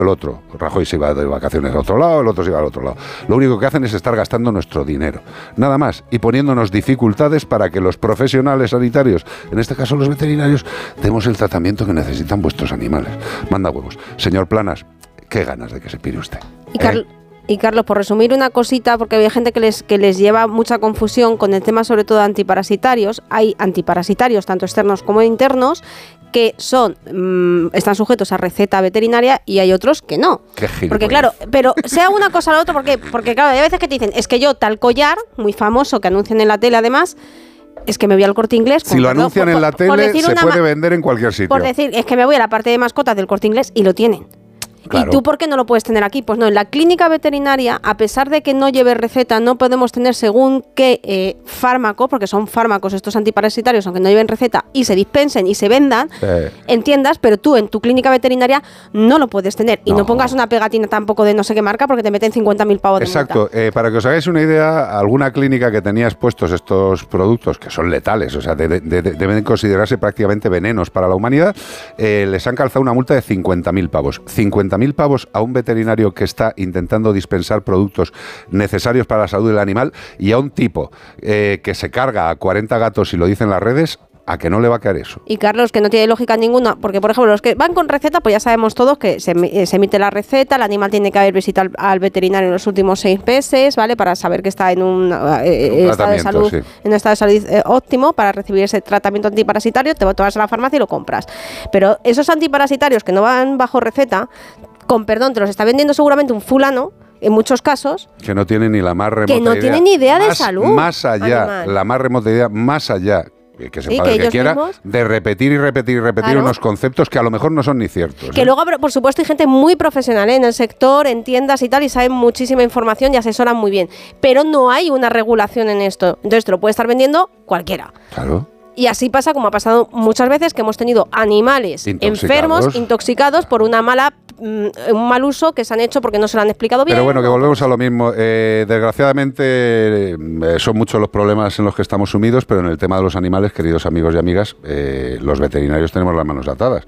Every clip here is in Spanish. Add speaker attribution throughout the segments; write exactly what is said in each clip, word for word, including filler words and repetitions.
Speaker 1: el otro. Rajoy se iba de vacaciones a otro lado, el otro se iba al otro lado. Lo único que hacen es estar gastando nuestro dinero. Nada más. Y poniéndonos dificultades para que los profesionales sanitarios, en este caso los veterinarios, demos el tratamiento que necesitan vuestros animales. Manda huevos. Señor Planas, qué ganas de que se pire usted.
Speaker 2: Y Carlos... ¿Eh? Y Carlos, por resumir una cosita, porque hay gente que les, que les lleva mucha confusión con el tema sobre todo de antiparasitarios. Hay antiparasitarios, tanto externos como internos, que son mmm, están sujetos a receta veterinaria y hay otros que no.
Speaker 1: Qué gilipollas.
Speaker 2: Porque claro, pero sea una cosa o la otra, porque, porque claro, hay veces que te dicen, es que yo tal collar, muy famoso, que anuncian en la tele además, es que me voy al Corte Inglés.
Speaker 1: Si lo anuncian por, en la por, tele, por se puede vender en cualquier sitio.
Speaker 2: Por decir, es que me voy a la parte de mascotas del Corte Inglés y lo tienen. Claro. ¿Y tú por qué no lo puedes tener aquí? Pues no, en la clínica veterinaria, a pesar de que no lleve receta, no podemos tener según qué eh, fármaco, porque son fármacos estos antiparasitarios, aunque no lleven receta, y se dispensen y se vendan, eh. en tiendas, pero tú en tu clínica veterinaria no lo puedes tener. Y no, no pongas una pegatina tampoco de no sé qué marca, porque te meten cincuenta mil pavos de multa.
Speaker 1: Exacto. Eh, para que os hagáis una idea, alguna clínica que tenía expuestos estos productos, que son letales, o sea, de, de, de, deben considerarse prácticamente venenos para la humanidad, eh, les han calzado una multa de cincuenta mil pavos. cincuenta mil pavos a un veterinario que está intentando dispensar productos necesarios para la salud del animal, y a un tipo eh, que se carga a cuarenta gatos, y lo dicen las redes, ¿a que no le va a caer eso?
Speaker 2: Y Carlos, que no tiene lógica ninguna, porque por ejemplo los que van con receta, pues ya sabemos todos que se, se emite la receta, el animal tiene que haber visitado al, al veterinario en los últimos seis meses, ¿vale? Para saber que está en un, eh, un estado de salud, sí. en un estado de salud eh, óptimo para recibir ese tratamiento antiparasitario. Te vas a la farmacia y lo compras. Pero esos antiparasitarios que no van bajo receta, con perdón, te los está vendiendo seguramente un fulano, en muchos casos,
Speaker 1: que no tiene ni la más remota
Speaker 2: que no
Speaker 1: idea.
Speaker 2: tiene ni idea de
Speaker 1: más,
Speaker 2: salud.
Speaker 1: Más allá,
Speaker 2: animal.
Speaker 1: la más remota idea, más allá, que se
Speaker 2: sí,
Speaker 1: que,
Speaker 2: que,
Speaker 1: que quiera,
Speaker 2: mismos,
Speaker 1: de repetir y repetir y repetir claro. unos conceptos que a lo mejor no son ni ciertos.
Speaker 2: Que
Speaker 1: ¿eh?
Speaker 2: luego, por supuesto, hay gente muy profesional ¿eh? en el sector, en tiendas y tal, y saben muchísima información y asesoran muy bien. Pero no hay una regulación en esto. Entonces te lo puede estar vendiendo cualquiera.
Speaker 1: Claro.
Speaker 2: Y así pasa, como ha pasado muchas veces, que hemos tenido animales
Speaker 1: intoxicados.
Speaker 2: enfermos, intoxicados por una mala, mm, un mal uso que se han hecho porque no se lo han explicado bien.
Speaker 1: Pero bueno, que volvemos a lo mismo. Eh, desgraciadamente eh, son muchos los problemas en los que estamos sumidos, pero en el tema de los animales, queridos amigos y amigas, eh, los veterinarios tenemos las manos atadas.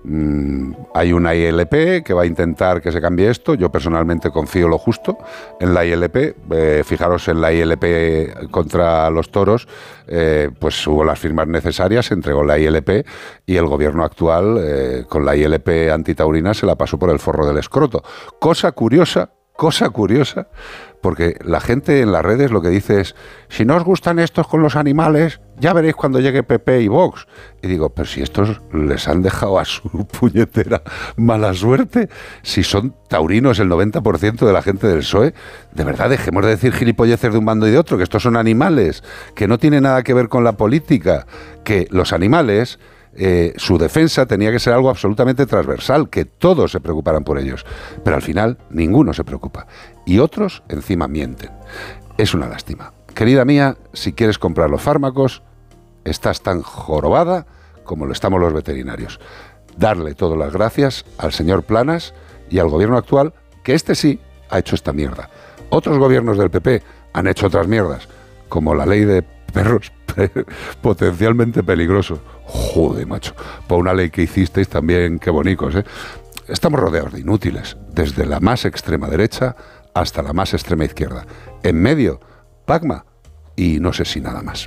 Speaker 1: Mm, hay una I L P que va a intentar que se cambie esto. Yo personalmente confío lo justo en la I L P. Eh, fijaros en la I L P contra los toros, eh, pues hubo las firmas necesarias, se entregó la I L P y el gobierno actual eh, con la I L P antitaurina se la pasó por el forro del escroto. Cosa curiosa, cosa curiosa, porque la gente en las redes lo que dice es, si no os gustan estos con los animales, ya veréis cuando llegue P P y Vox. Y digo, pero si estos les han dejado a su puñetera mala suerte, si son taurinos el noventa por ciento de la gente del P S O E, de verdad dejemos de decir gilipolleces de un bando y de otro, que estos son animales, que no tiene nada que ver con la política, que los animales... Eh, su defensa tenía que ser algo absolutamente transversal, que todos se preocuparan por ellos, pero al final ninguno se preocupa y otros encima mienten. Es una lástima. Querida mía, si quieres comprar los fármacos, estás tan jorobada como lo estamos los veterinarios. Darle todas las gracias al señor Planas y al gobierno actual, que este sí ha hecho esta mierda. Otros gobiernos del P P han hecho otras mierdas, como la ley de perros potencialmente peligrosos. Joder, macho, por una ley que hicisteis también, qué bonicos, ¿eh? Estamos rodeados de inútiles, desde la más extrema derecha hasta la más extrema izquierda. En medio, Pacma y no sé si nada más.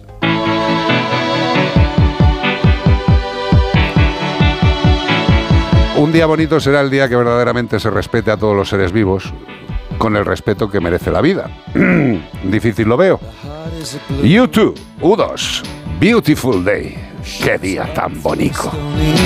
Speaker 1: Un día bonito será el día que verdaderamente se respete a todos los seres vivos, con el respeto que merece la vida. Difícil lo veo. YouTube, U dos, Beautiful Day. ¡Qué día tan bonito!